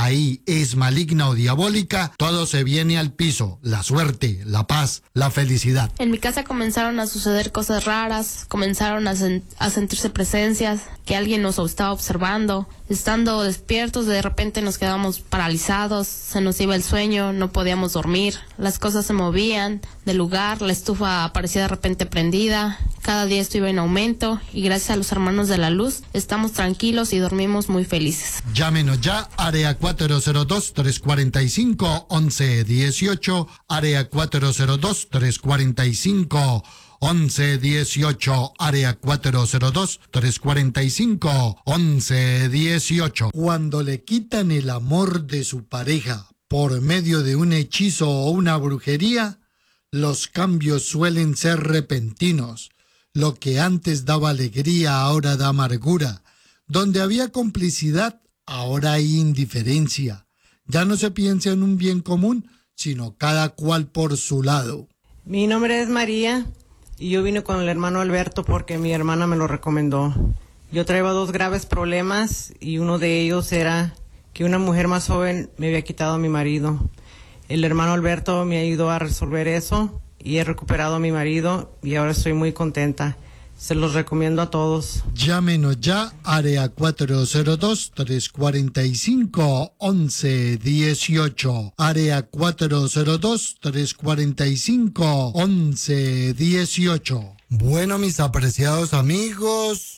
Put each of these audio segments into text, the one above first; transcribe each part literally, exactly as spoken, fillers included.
ahí es maligna o diabólica, todo se viene al piso. La suerte, la paz, la felicidad. En mi casa comenzaron a suceder cosas raras, comenzaron a, sen- a sentirse presencias, que alguien nos estaba observando. Estando despiertos, de repente nos quedábamos paralizados, se nos iba el sueño, no podíamos dormir, las cosas se movían del lugar, la estufa aparecía de repente prendida, cada día esto iba en aumento y gracias a los hermanos de la luz estamos tranquilos y dormimos muy felices. Llámenos ya, área cuatro cero dos, tres cuatro cinco, once dieciocho, área cuatro cero dos, tres cuatro cinco, once dieciocho, área cuatro cero dos, tres cuatro cinco, once dieciocho. Cuando le quitan el amor de su pareja por medio de un hechizo o una brujería, los cambios suelen ser repentinos. Lo que antes daba alegría ahora da amargura. Donde había complicidad, ahora hay indiferencia. Ya no se piensa en un bien común, sino cada cual por su lado. Mi nombre es María y yo vine con el hermano Alberto porque mi hermana me lo recomendó. Yo traía dos graves problemas y uno de ellos era que una mujer más joven me había quitado a mi marido. El hermano Alberto me ayudó a resolver eso y he recuperado a mi marido y ahora estoy muy contenta. Se los recomiendo a todos. Llámenos ya, área cuatro cero dos, tres cuatro cinco, once dieciocho. Área cuatro cero dos, tres cuatro cinco, once dieciocho. Bueno, mis apreciados amigos,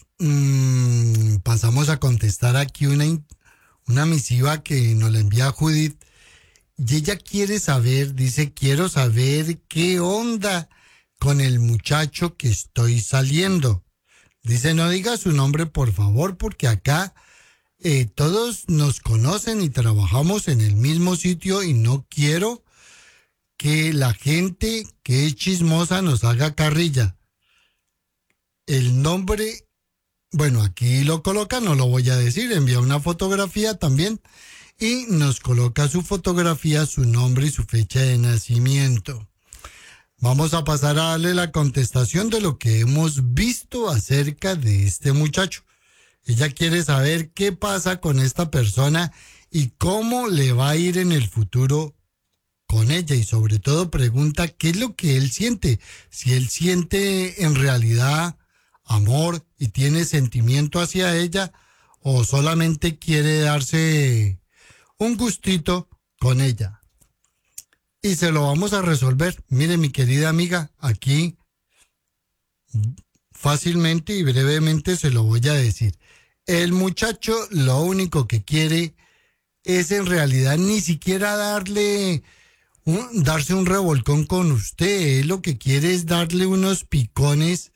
mmm, pasamos a contestar aquí una, una misiva que nos la envía Judith. Y ella quiere saber, dice, quiero saber qué onda con el muchacho que estoy saliendo. Dice, no diga su nombre, por favor, porque acá eh, todos nos conocen y trabajamos en el mismo sitio y no quiero que la gente que es chismosa nos haga carrilla. El nombre, bueno, aquí lo coloca, no lo voy a decir, envía una fotografía también y nos coloca su fotografía, su nombre y su fecha de nacimiento. Vamos a pasar a darle la contestación de lo que hemos visto acerca de este muchacho. Ella quiere saber qué pasa con esta persona y cómo le va a ir en el futuro con ella. Y sobre todo pregunta qué es lo que él siente. Si él siente en realidad amor y tiene sentimiento hacia ella o solamente quiere darse un gustito con ella. Y se lo vamos a resolver. Mire, mi querida amiga, aquí fácilmente y brevemente se lo voy a decir. El muchacho lo único que quiere es en realidad ni siquiera darle un, darse un revolcón con usted. Él lo que quiere es darle unos picones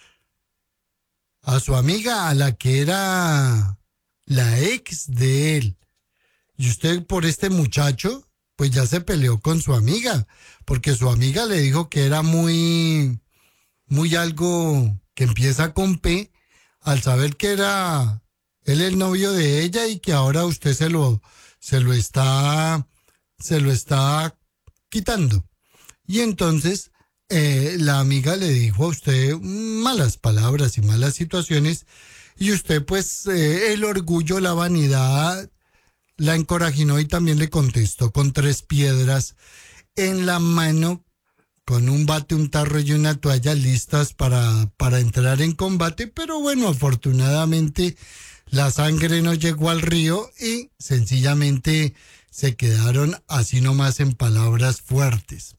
a su amiga, a la que era la ex de él. Y usted por este muchacho pues ya se peleó con su amiga, porque su amiga le dijo que era muy, muy algo que empieza con P, al saber que era él el novio de ella y que ahora usted se lo, se lo está, se lo está quitando. Y entonces eh, la amiga le dijo a usted malas palabras y malas situaciones, y usted pues eh, el orgullo, la vanidad la encorajinó y también le contestó con tres piedras en la mano, con un bate, un tarro y una toalla listas para, para entrar en combate. Pero bueno, afortunadamente la sangre no llegó al río y sencillamente se quedaron así nomás en palabras fuertes.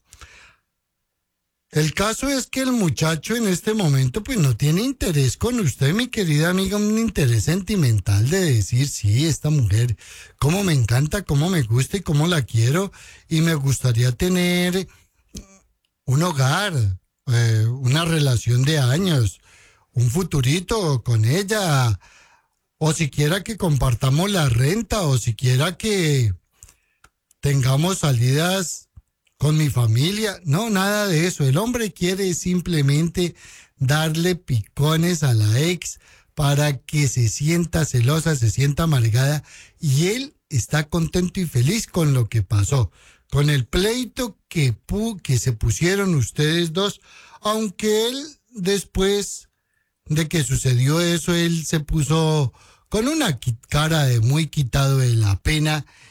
El caso es que el muchacho en este momento pues no tiene interés con usted, mi querida amiga, un interés sentimental de decir, sí, esta mujer, cómo me encanta, cómo me gusta y cómo la quiero y me gustaría tener un hogar, eh, una relación de años, un futurito con ella, o siquiera que compartamos la renta, o siquiera que tengamos salidas con mi familia. No, nada de eso. El hombre quiere simplemente darle picones a la ex para que se sienta celosa, se sienta amargada, y él está contento y feliz con lo que pasó, con el pleito que, pu- que se pusieron ustedes dos, aunque él después de que sucedió eso, él se puso con una qui- cara de muy quitado de la pena